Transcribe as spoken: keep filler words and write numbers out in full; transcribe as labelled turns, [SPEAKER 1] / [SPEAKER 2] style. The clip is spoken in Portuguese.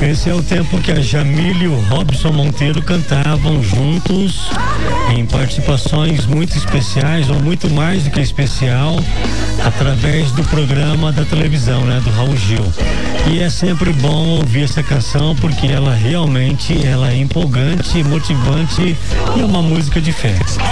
[SPEAKER 1] Esse é o tempo que a Jamile e o Robson Monteiro cantavam juntos em participações muito especiais, ou muito mais do que especial, através do programa da televisão, né, do Raul Gil. E é sempre bom ouvir essa canção porque ela realmente ela é empolgante, motivante e é uma música de fé.